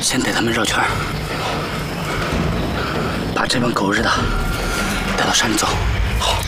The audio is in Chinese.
先带他们绕圈，把这帮狗日的带到山里走。